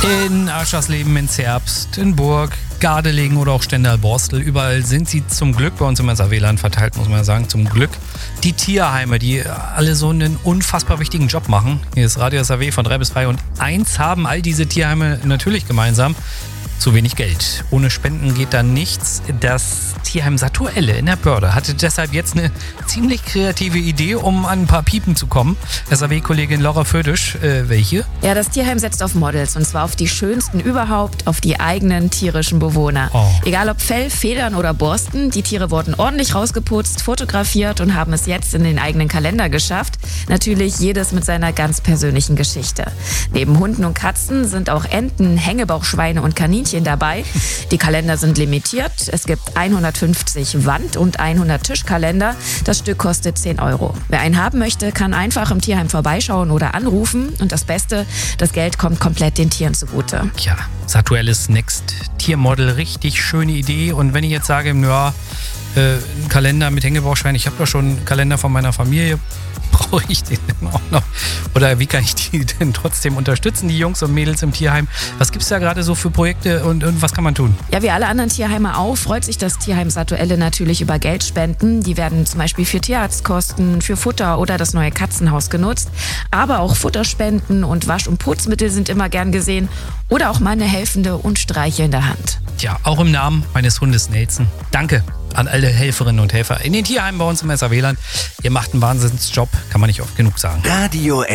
In Aschersleben, in Zerbst, in Burg, Gardelegen oder auch Stendal-Borstel. Überall sind sie zum Glück bei uns im SAW verteilt, muss man sagen, zum Glück. Die Tierheime, die alle so einen unfassbar wichtigen Job machen. Hier ist Radio SAW von 3 bis 3 und eins haben all diese Tierheime natürlich gemeinsam: zu wenig Geld. Ohne Spenden geht da nichts. Das Tierheim Satuelle in der Börde hatte deshalb jetzt eine ziemlich kreative Idee, um an ein paar Piepen zu kommen. SAW-Kollegin Laura Födisch, welche? Ja, das Tierheim setzt auf Models, und zwar auf die schönsten überhaupt, auf die eigenen tierischen Bewohner. Oh. Egal ob Fell, Federn oder Borsten, die Tiere wurden ordentlich rausgeputzt, fotografiert und haben es jetzt in den eigenen Kalender geschafft. Natürlich jedes mit seiner ganz persönlichen Geschichte. Neben Hunden und Katzen sind auch Enten, Hängebauchschweine und Kaninchen dabei. Die Kalender sind limitiert. Es gibt 150 Wand- und 100 Tischkalender. Das Stück kostet 10 €. Wer einen haben möchte, kann einfach im Tierheim vorbeischauen oder anrufen. Und das Beste, das Geld kommt komplett den Tieren zugute. Ja, Satuelles Next Tiermodel, richtig schöne Idee. Und wenn ich jetzt sage, ja, ein Kalender mit Hängebauchschwein, ich habe doch schon einen Kalender von meiner Familie, brauche ich den denn auch noch? Oder wie kann ich die denn trotzdem unterstützen, die Jungs und Mädels im Tierheim? Was gibt es da gerade so für Projekte und was kann man tun? Ja, wie alle anderen Tierheime auch, freut sich das Tierheim Satuelle natürlich über Geldspenden. Die werden zum Beispiel für Tierarztkosten, für Futter oder das neue Katzenhaus genutzt. Aber auch Futterspenden und Wasch- und Putzmittel sind immer gern gesehen. Oder auch mal eine helfende und streichelnde Hand. Tja, auch im Namen meines Hundes Nelson. Danke an alle Helferinnen und Helfer in den Tierheimen bei uns im SAW-Land. Ihr macht einen Wahnsinnsjob, kann man nicht oft genug sagen. Radio